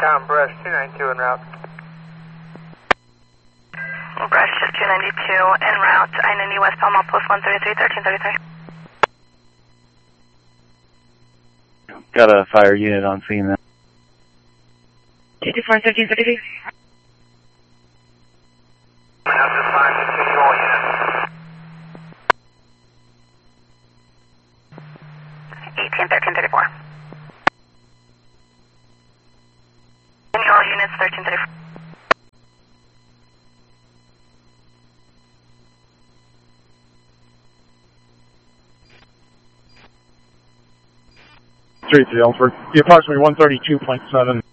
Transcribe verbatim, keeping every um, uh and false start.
Tom, Brush two ninety-two en route. Brush two ninety-two en route, I ninety West Palm Outpost one thirty-three, thirteen thirty-three. Got a fire unit on scene now. two two four, thirteen thirty-three. eighteen thirteen thirty-four. Any all units thirteen thirty-four. Street to Ellsworth. Be approximately one thirty-two point seven.